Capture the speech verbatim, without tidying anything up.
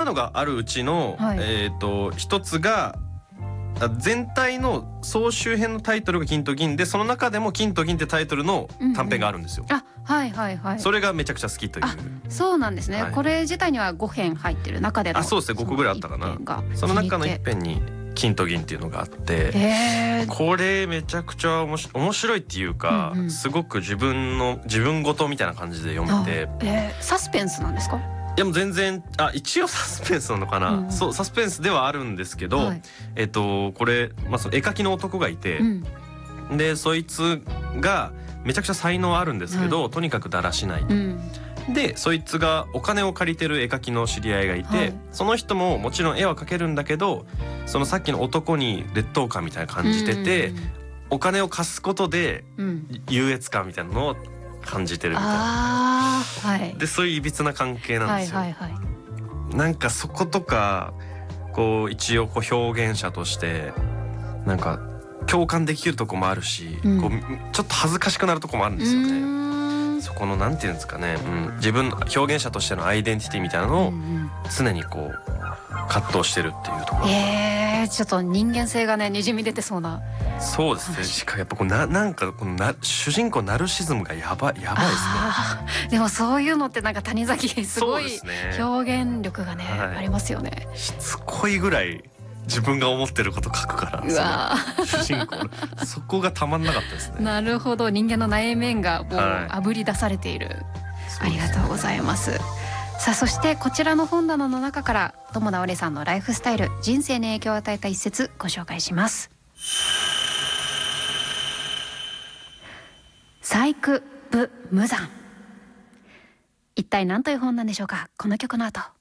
のがあるうちの、はい、えーと一つが全体の総集編のタイトルが金と銀で、その中でも金と銀ってタイトルの短編があるんですよ。 うんうん、あ、はいはいはい。 それがめちゃくちゃ好きという。 そうなんですね、はい、これ自体にはご編入ってる中での、 あ、そうですね、ごこぐらいあったかな。その中のいっぺんに金と銀っていうのがあって、これめちゃくちゃ面白いっていうか、うんうん、すごく自分の自分ごとみたいな感じで読めて。 えー、サスペンスなんですか？ いやもう全然、あ、一応サスペンスなのかな、うん、そうサスペンスではあるんですけど、はい、えっとこれ、まあ、その絵描きの男がいて、うん、でそいつがめちゃくちゃ才能あるんですけど、はい、とにかくだらしない、うん、でそいつがお金を借りてる絵描きの知り合いがいて、はい、その人ももちろん絵は描けるんだけど、そのさっきの男に劣等感みたいな感じてて、うんうんうん、お金を貸すことで優越感みたいなのを感じてるみたいな、 あ、はい、 でそういういびつな関係なんですよ、 はいはいはい、 なんかそことかこう一応こう表現者としてなんか共感できるとこもあるし、うん、こうちょっと恥ずかしくなるとこもあるんですよね。そこのなんていうんですかね、うん、自分表現者としてのアイデンティティみたいなのを常にこう葛藤してるっていうところ、 えー、ちょっと人間性がねにじみ出てそうな。 そうですね。しかもやっぱこうななんかこのな主人公ナルシズムがやばいやばいですね。 でもそういうのってなんか谷崎すごい表現力がね、はい、ありますよね。 しつこいぐらい自分が思ってること書くから、うわ主人公のそこがたまんなかったですね。 なるほど、人間の内面がもうあぶり出されている、はい、ありがとうございます。さあ、そしてこちらの本棚の中から友田オレさんのライフスタイル、人生に影響を与えた一節ご紹介します。細工武無惨、一体何という本なんでしょうか。この曲の後。